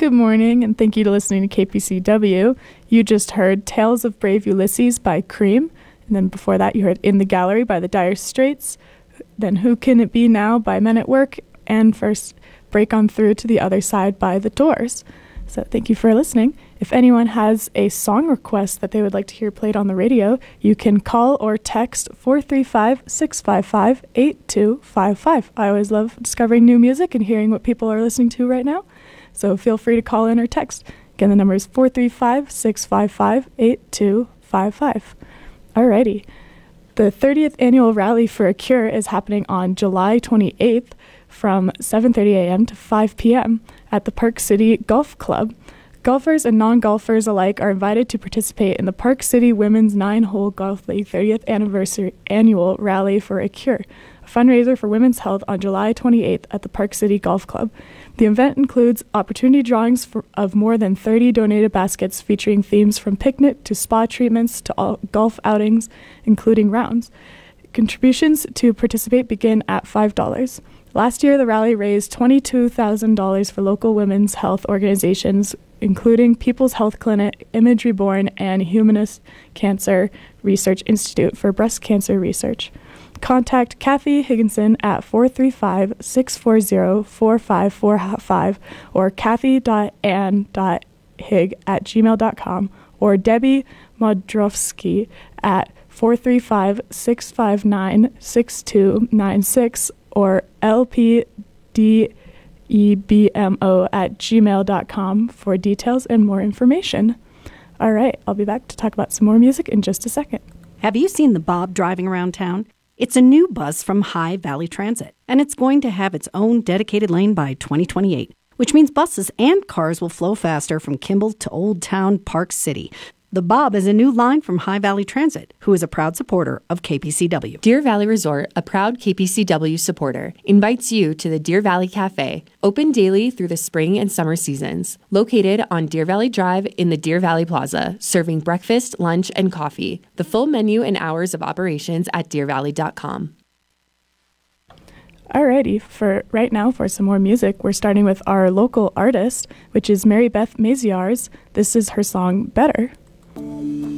Good morning, and thank you to listening to KPCW. You just heard Tales of Brave Ulysses by Cream, and then before that you heard In the Gallery by the Dire Straits, then Who Can It Be Now by Men at Work, and first Break On Through to the Other Side by The Doors. So thank you for listening. If anyone has a song request that they would like to hear played on the radio, you can call or text 435-655-8255. I always love discovering new music and hearing what people are listening to right now. So feel free to call in or text. Again, the number is 435-655-8255. Alrighty. The 30th Annual Rally for a Cure is happening on July 28th from 7:30 a.m. to 5 p.m. at the Park City Golf Club. Golfers and non-golfers alike are invited to participate in the Park City Women's 9-Hole Golf League 30th Annual Rally for a Cure, a fundraiser for women's health on July 28th at the Park City Golf Club. The event includes opportunity drawings of more than 30 donated baskets featuring themes from picnic to spa treatments to all golf outings, including rounds. Contributions to participate begin at $5. Last year, the rally raised $22,000 for local women's health organizations, including People's Health Clinic, Image Reborn, and Humanist Cancer Research Institute for breast cancer research. Contact Kathy Higginson at 435-640-4545 or kathy.ann.hig@gmail.com or Debbie Modrowski at 435-659-6296 or lpdebmo@gmail.com for details and more information. All right, I'll be back to talk about some more music in just a second. Have you seen the Bob driving around town? It's a new bus from High Valley Transit, and it's going to have its own dedicated lane by 2028, which means buses and cars will flow faster from Kimball to Old Town Park City. The Bob is a new line from High Valley Transit, who is a proud supporter of KPCW. Deer Valley Resort, a proud KPCW supporter, invites you to the Deer Valley Cafe, open daily through the spring and summer seasons. Located on Deer Valley Drive in the Deer Valley Plaza, serving breakfast, lunch, and coffee. The full menu and hours of operations at deervalley.com. Alrighty, for right now for some more music, we're starting with our local artist, which is Mary Beth Maziarz. This is her song, Better.